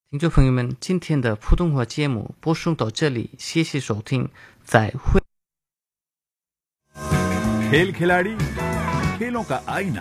听众朋友们，今天的普通话节目播送到这里，谢谢收听，再会。 खेल खिलाड़ी खेलों का आईना।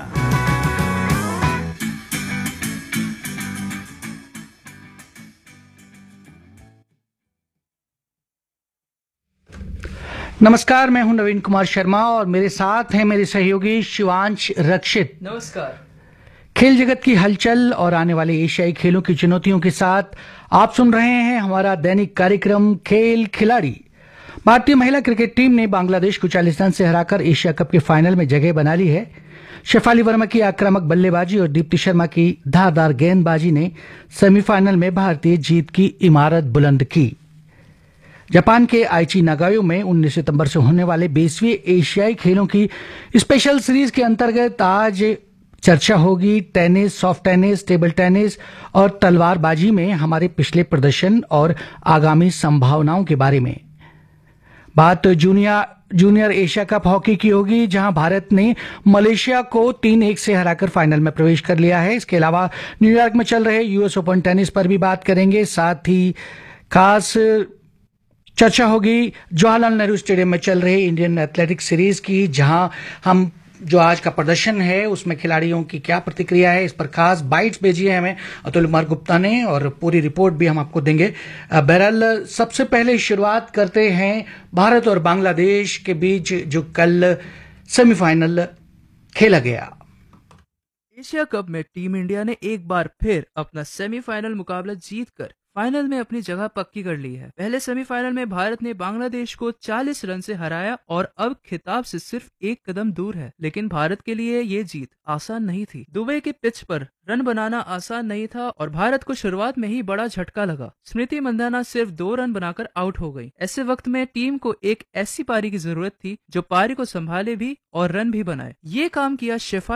नमस्कार, मैं हूं नवीन कुमार शर्मा और मेरे साथ हैं मेरे सहयोगी शिवांश रक्षित। नमस्कार। खेल जगत की हलचल और आने वाले एशियाई खेलों की चुनौतियों के साथ आप सुन रहे हैं हमारा दैनिक कार्यक्रम खेल खिलाड़ी। भारतीय महिला क्रिकेट टीम ने बांग्लादेश को 40 रन से हराकर एशिया कप के फाइनल में जगह बना ली है। शेफाली वर्मा की आक्रामक बल्लेबाजी और दीप्ति शर्मा की धारदार गेंदबाजी ने सेमीफाइनल में भारतीय जीत की इमारत बुलंद की। जापान के आइची नागायो में 19 सितंबर से होने वाले 20वें एशियाई खेलों की स्पेशल सीरीज के अंतर्गत आज चर्चा होगी tennis, soft tennis, table tennis और तलवारबाजी में हमारे पिछले प्रदर्शन और आगामी संभावनाओं के बारे में। बात जूनियर एशिया कप हॉकी की होगी, जहां भारत ने मलेशिया को 3-1 से हराकर फाइनल में प्रवेश कर लिया है। इसके अलावा न्यूयॉर्क में चल रहे यूएस ओपन टेनिस पर भी बात करेंगे। साथ ही खास चर्चा होगी जवाहरलाल नेहरू स्टेडियम में चल रहे इंडियन एथलेटिक्स सीरीज की, जहां हम जो आज का प्रदर्शन है उसमें खिलाड़ियों की क्या प्रतिक्रिया है, इस पर खास बाइट्स भेजी है हमें अतुल कुमार गुप्ता ने और पूरी रिपोर्ट भी हम आपको देंगे। बहरहाल सबसे पहले शुरुआत करते हैं भारत और बांग्लादेश के बीच जो कल सेमीफाइनल खेला गया। एशिया कप में टीम इंडिया ने एक बार फिर अपना सेमीफाइनल मुकाबला जीतकर फाइनल में अपनी जगह पक्की कर ली है। पहले सेमीफाइनल में भारत ने बांग्लादेश को 40 रन से हराया और अब खिताब से सिर्फ एक कदम दूर है। लेकिन भारत के लिए ये जीत आसान नहीं थी। दुबई के पिच पर रन बनाना आसान नहीं था और भारत को शुरुआत में ही बड़ा झटका लगा। स्मृति मंदाना सिर्फ 2 रन बनाकर आउट हो गई। ऐसे वक्त में टीम को एक ऐसी पारी की जरूरत थी जो पारी को संभाले भी और रन भी बनाए। ये काम किया शेफाली